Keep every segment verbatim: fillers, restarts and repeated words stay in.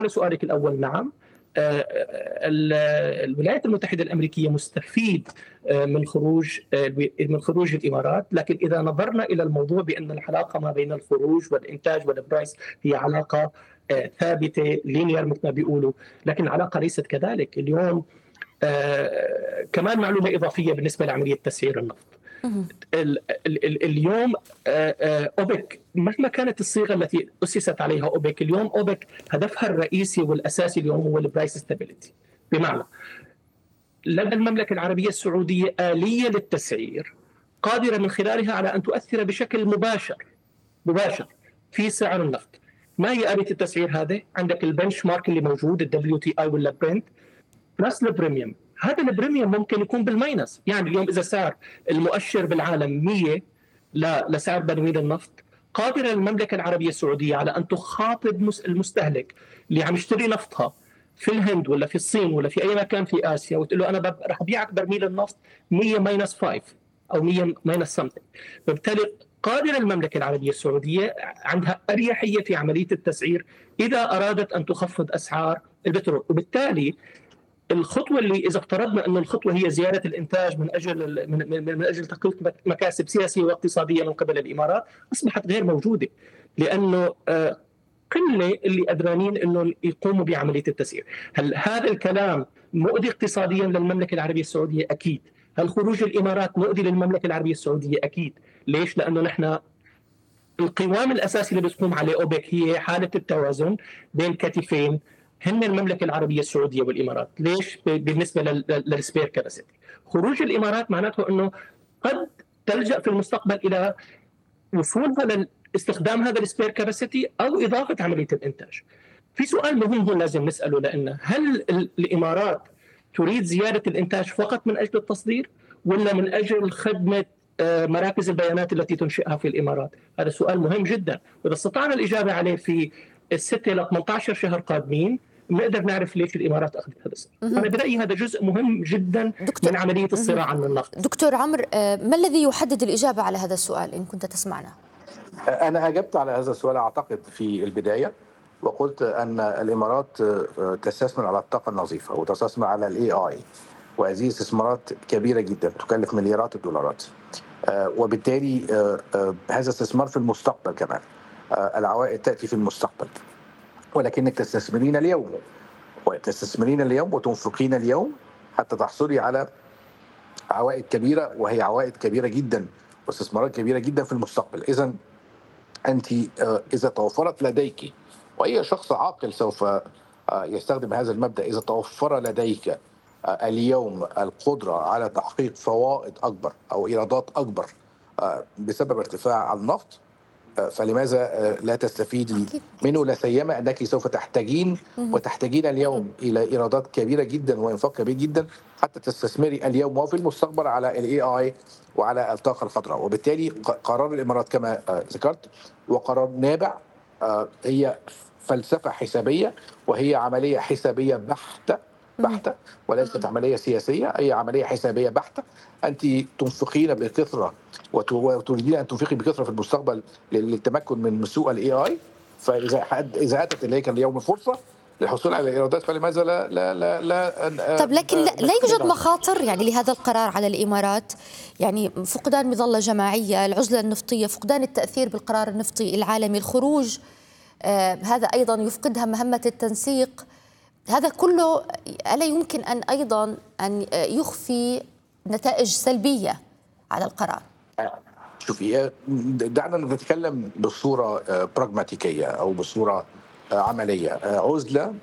لسؤالك الأول، نعم. آه، الولايات المتحدة الأمريكية مستفيد آه، من خروج آه، من خروج الإمارات، لكن إذا نظرنا إلى الموضوع بأن العلاقة ما بين الخروج والإنتاج والبرايس هي علاقة آه، ثابتة لينير مثل ما بيقولوا، لكن العلاقة ليست كذلك اليوم. آه، كمان معلومة إضافية بالنسبة لعملية تسعير النفط. ال ال ال اليوم آه، آه، أوبك مهما كانت الصيغة التي أسست عليها أوبك، اليوم أوبك هدفها الرئيسي والأساسي اليوم هو البرايس ستابيليتي، بمعنى لدى المملكة العربية السعودية آلية للتسعير قادرة من خلالها على أن تؤثر بشكل مباشر مباشر في سعر النفط. ما هي آلية التسعير هذا؟ عندك البنش مارك اللي موجود، الدبليو تي اي ولا برنت بلس البريميوم. هذا البريميوم ممكن يكون بالماينس، يعني اليوم اذا سعر المؤشر بالعالم مية لسعر برميل النفط، قادره المملكه العربيه السعوديه على ان تخاطب المستهلك اللي عم يشتري نفطها في الهند ولا في الصين ولا في اي مكان في اسيا، وتقول له انا راح ابيعك برميل النفط مية ماينس خمسة او مية ماينس سمثينج. فبالتالي قادره المملكه العربيه السعوديه عندها اريحيه في عمليه التسعير اذا ارادت ان تخفض اسعار البترول. وبالتالي الخطوه اللي اذا افترضنا انه الخطوه هي زياده الانتاج من اجل من, من, من اجل تحقيق مكاسب سياسيه واقتصاديه من قبل الامارات، اصبحت غير موجوده، لانه آه قله اللي قدرانين انه يقوموا بعمليه التسعير. هل هذا الكلام مؤذي اقتصاديا للمملكه العربيه السعوديه؟ اكيد. هل خروج الامارات مؤذي للمملكه العربيه السعوديه؟ اكيد. ليش؟ لانه نحن القوام الاساسي اللي بتقوم عليه اوبك هي حاله التوازن بين كتفين، هن المملكه العربيه السعوديه والامارات. ليش؟ بالنسبه للسبير كاباسيتي. خروج الامارات معناته انه قد تلجا في المستقبل الى وصولها لاستخدام هذا السبير كاباسيتي او اضافه عمليه الانتاج. في سؤال مهم هون لازم نساله، لانه هل الامارات تريد زياده الانتاج فقط من اجل التصدير، ولا من اجل خدمه مراكز البيانات التي تنشئها في الامارات؟ هذا سؤال مهم جدا، واذا استطعنا الاجابه عليه في الستة الى ثمانية عشر شهر قادمين بنقدر نعرف ليش الامارات اخذت هذا السبب. انا برايي هذا جزء مهم جدا دكتور. من عمليه الصراع عن النفط. دكتور عمرو، ما الذي يحدد الاجابه على هذا السؤال ان كنت تسمعنا؟ انا اجبت على هذا السؤال اعتقد في البدايه، وقلت ان الامارات تستثمر على الطاقه النظيفه وتستثمر على الاي اي، وهذه استثمارات كبيره جدا تكلف مليارات الدولارات، وبالتالي هذا استثمار في المستقبل كمان. العوائد تاتي في المستقبل، ولكنك تستثمرين اليوم وتستثمرين اليوم وتنفقين اليوم حتى تحصلي على عوائد كبيره، وهي عوائد كبيره جدا واستثمارات كبيره جدا في المستقبل. اذا انت اذا توفرت لديك، واي شخص عاقل سوف يستخدم هذا المبدا، اذا توفر لديك اليوم القدره على تحقيق فوائد اكبر او ايرادات اكبر بسبب ارتفاع النفط، فلماذا لا تستفيدي منه؟ لا سيما انك سوف تحتاجين وتحتاجين اليوم الى ايرادات كبيره جدا وانفاق كبير جدا حتى تستثمري اليوم وفي المستقبل على الاي اي وعلى الطاقه الخضراء. وبالتالي قرار الامارات كما ذكرت وقرار نابع، هي فلسفه حسابيه وهي عمليه حسابيه بحته بحته وليست عمليه سياسيه، اي عمليه حسابيه بحته. انت تنفقين بكثره وتريدين ان تنفقي بكثره في المستقبل للتمكن من سوق الاي اي، فاذا اذا اتت اليك اليوم فرصه للحصول على الايرادات فلماذا لا لا لا, لا طب لكن لا, لا يوجد مخاطر يعني لهذا القرار على الامارات؟ يعني فقدان مظله جماعيه، العزله النفطيه، فقدان التاثير بالقرار النفطي العالمي، الخروج آه هذا ايضا يفقدها مهمه التنسيق. هذا كله ألا يمكن أن أيضا أن يخفي نتائج سلبية على القرار؟ شوفي، دعنا نتكلم بصورة براغماتيكية أو بصورة عملية. عزلة،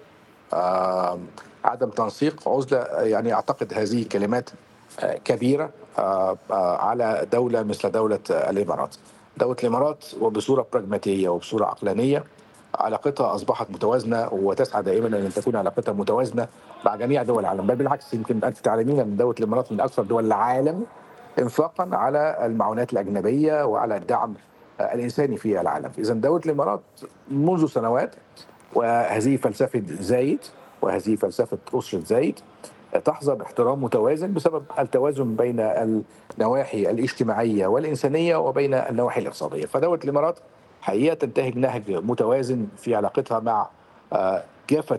عدم تنسيق، عزلة، يعني أعتقد هذه كلمات كبيرة على دولة مثل دولة الإمارات. دولة الإمارات وبصورة براغماتية وبصورة عقلانية علاقتها أصبحت متوازنة وتسعى دائما أن تكون علاقتها متوازنة مع جميع دول العالم، بل بالعكس يمكن أنت تعلمين أن دولة الإمارات من أكثر دول العالم إنفاقا على المعونات الأجنبية وعلى الدعم الإنساني في العالم. إذا دولة الإمارات منذ سنوات، وهذه فلسفة زايد وهذه فلسفة أسرة زايد، تحظى باحترام متوازن بسبب التوازن بين النواحي الاجتماعية والإنسانية وبين النواحي الاقتصادية. فدولة الإمارات حقيقة تنتهج نهج متوازن في علاقتها مع كافه